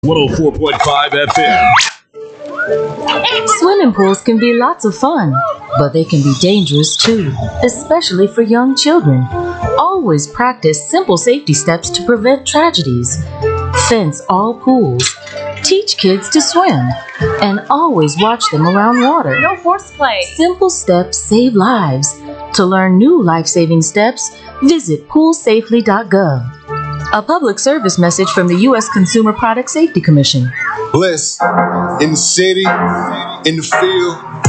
104.5 FM. Swimming pools can be lots of fun, but they can be dangerous too, especially for young children. Always practice simple safety steps to prevent tragedies. Fence all pools. Teach kids to swim. And always watch them around water. No horseplay. Simple steps save lives. To learn new life-saving steps, visit poolsafely.gov. A public service message from the U.S. Consumer Product Safety Commission. Bliss in the city, in the field,